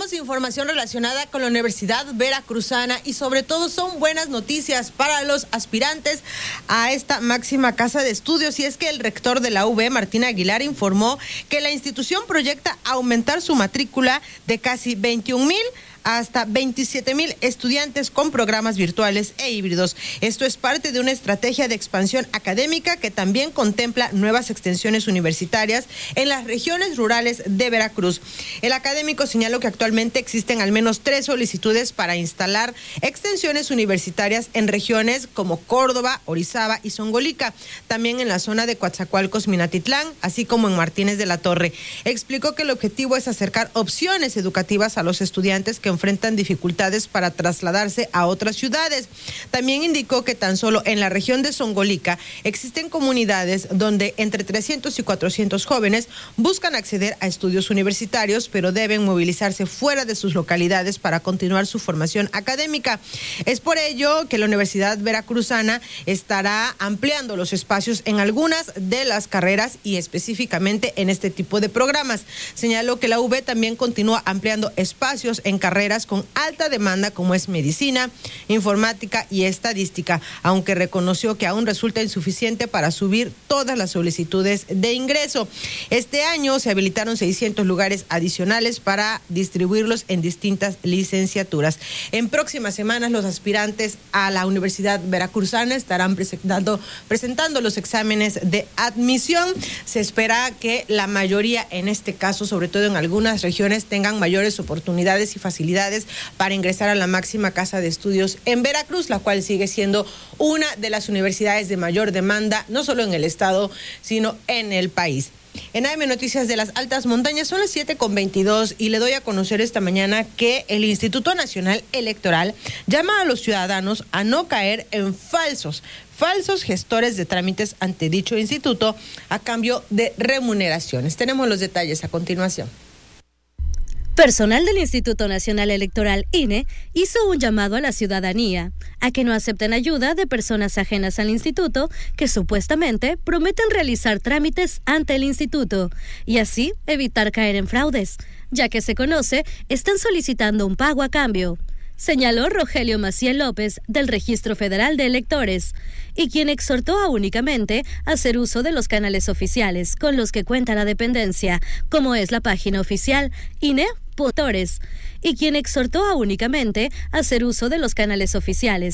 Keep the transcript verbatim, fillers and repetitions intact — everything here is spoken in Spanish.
Tenemos información relacionada con la Universidad Veracruzana y sobre todo son buenas noticias para los aspirantes a esta máxima casa de estudios, y es que el rector de la U B, Martín Aguilar, informó que la institución proyecta aumentar su matrícula de casi veintiún mil hasta veintisiete mil estudiantes con programas virtuales e híbridos. Esto es parte de una estrategia de expansión académica que también contempla nuevas extensiones universitarias en las regiones rurales de Veracruz. El académico señaló que actualmente existen al menos tres solicitudes para instalar extensiones universitarias en regiones como Córdoba, Orizaba y Zongolica, también en la zona de Coatzacoalcos, Minatitlán, así como en Martínez de la Torre. Explicó que el objetivo es acercar opciones educativas a los estudiantes que enfrentan dificultades para trasladarse a otras ciudades. También indicó que tan solo en la región de Zongolica existen comunidades donde entre trescientos y cuatrocientos jóvenes buscan acceder a estudios universitarios, pero deben movilizarse fuera de sus localidades para continuar su formación académica. Es por ello que la Universidad Veracruzana estará ampliando los espacios en algunas de las carreras y específicamente en este tipo de programas. Señaló que la U B también continúa ampliando espacios en carreras con alta demanda como es medicina, informática y estadística, aunque reconoció que aún resulta insuficiente para subir todas las solicitudes de ingreso. Este año se habilitaron seiscientos lugares adicionales para distribuirlos en distintas licenciaturas. En próximas semanas los aspirantes a la Universidad Veracruzana estarán presentando, presentando los exámenes de admisión. Se espera que la mayoría, en este caso, sobre todo en algunas regiones, tengan mayores oportunidades y facilidades para ingresar a la máxima casa de estudios en Veracruz, la cual sigue siendo una de las universidades de mayor demanda, no solo en el estado, sino en el país. En A M Noticias de las Altas Montañas son las siete con veintidós y le doy a conocer esta mañana que el Instituto Nacional Electoral llama a los ciudadanos a no caer en falsos, falsos gestores de trámites ante dicho instituto a cambio de remuneraciones. Tenemos los detalles a continuación. Personal del Instituto Nacional Electoral I N E hizo un llamado a la ciudadanía a que no acepten ayuda de personas ajenas al instituto que supuestamente prometen realizar trámites ante el instituto y así evitar caer en fraudes, ya que se conoce están solicitando un pago a cambio, señaló Rogelio Maciel López del Registro Federal de Electores, y quien exhortó a únicamente hacer uso de los canales oficiales con los que cuenta la dependencia, como es la página oficial I N E. Y quien exhortó a únicamente hacer uso de los canales oficiales